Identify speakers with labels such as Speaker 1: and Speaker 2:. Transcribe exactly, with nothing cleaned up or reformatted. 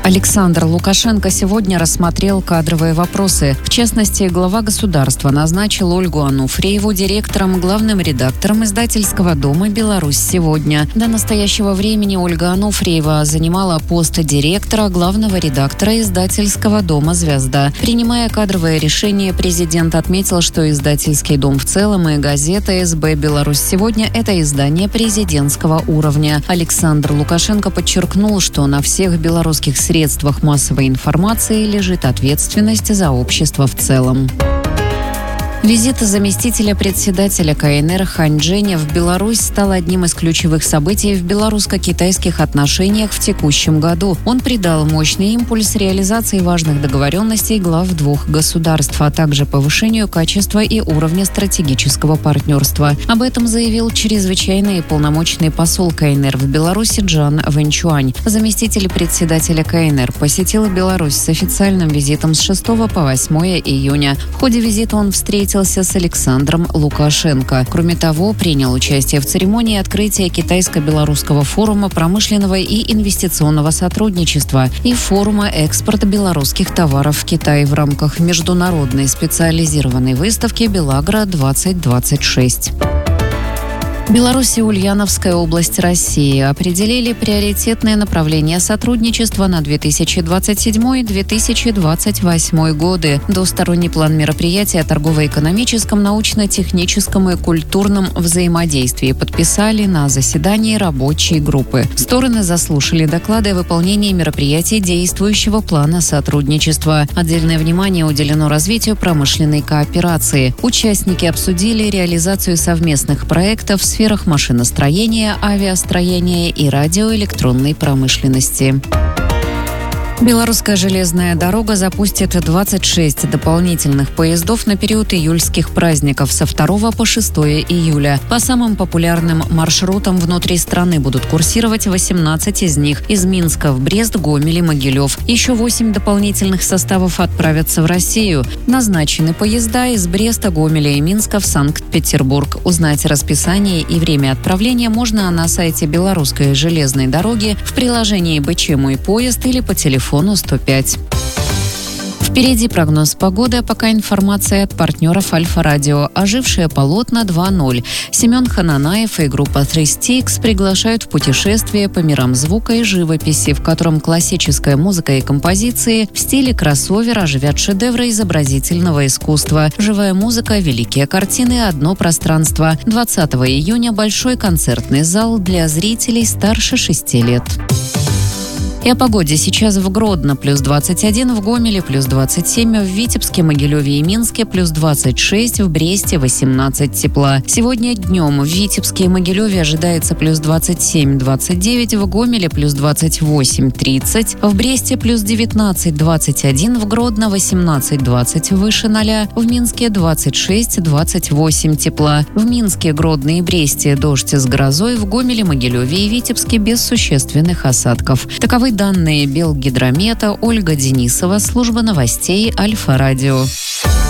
Speaker 1: Александр Лукашенко сегодня рассмотрел кадровые вопросы. В частности, глава государства назначил Ольгу Ануфриеву директором, главным редактором издательского дома «Беларусь сегодня». До настоящего времени Ольга Ануфриева занимала пост директора, главного редактора издательского дома «Звезда». Принимая кадровое решение, президент отметил, что издательский дом в целом и газета «СБ Беларусь сегодня» – это издание президентского уровня. Александр Лукашенко подчеркнул, что на всех белорусских средствах средствах массовой информации лежит ответственность за общество в целом. Визит заместителя председателя КНР Хань Джэня в Беларусь стал одним из ключевых событий в белорусско-китайских отношениях в текущем году. Он придал мощный импульс реализации важных договоренностей глав двух государств, а также повышению качества и уровня стратегического партнерства. Об этом заявил чрезвычайный и полномочный посол КНР в Беларуси Джан Вэньчуань. Заместитель председателя КНР посетил Беларусь с официальным визитом с шестого по восьмое июня. В ходе визита он встретился с Александром Лукашенко. Кроме того, принял участие в церемонии открытия Китайско-белорусского форума промышленного и инвестиционного сотрудничества и форума экспорта белорусских товаров в Китай в рамках международной специализированной выставки «Белагра-двадцать двадцать шесть». Беларусь и Ульяновская область России определили приоритетные направления сотрудничества на две тысячи двадцать седьмой - две тысячи двадцать восьмой годы. Двусторонний план мероприятий о торгово-экономическом, научно-техническом и культурном взаимодействии подписали на заседании рабочей группы. Стороны заслушали доклады о выполнении мероприятий действующего плана сотрудничества. Отдельное внимание уделено развитию промышленной кооперации. Участники обсудили реализацию совместных проектов в сферах машиностроения, авиастроения и радиоэлектронной промышленности. Белорусская железная дорога запустит двадцать шесть дополнительных поездов на период июльских праздников со второго по шестое июля. По самым популярным маршрутам внутри страны будут курсировать восемнадцать из них из Минска в Брест, Гомель и Могилев. Еще восемь дополнительных составов отправятся в Россию. Назначены поезда из Бреста, Гомеля и Минска в Санкт-Петербург. Узнать расписание и время отправления можно на сайте Белорусской железной дороги, в приложении БЧ «Мой поезд» или по телефону сто пять. Впереди прогноз погоды, а пока информация от партнеров Альфа-Радио. Ожившее полотна два ноль. Семен Хананаев и группа три стикс приглашают в путешествие по мирам звука и живописи, в котором классическая музыка и композиции в стиле кроссовер оживят шедевры изобразительного искусства. Живая музыка, великие картины, одно пространство. двадцатого июня большой концертный зал для зрителей старше шести лет. И о погоде. Сейчас в Гродно плюс двадцать один, в Гомеле плюс двадцать семь, в Витебске, Могилеве и Минске плюс двадцать шесть, в Бресте восемнадцать тепла. Сегодня днем в Витебске и Могилеве ожидается плюс двадцать семь - двадцать девять, в Гомеле плюс двадцать восемь - тридцать, в Бресте плюс девятнадцать - двадцать один, в Гродно восемнадцать - двадцать выше ноля, в Минске двадцать шесть - двадцать восемь тепла. В Минске, Гродно и Бресте дождь с грозой, в Гомеле, Могилеве и Витебске без существенных осадков. Таковы данные Белгидромета. Ольга Денисова, служба новостей Альфа-Радио.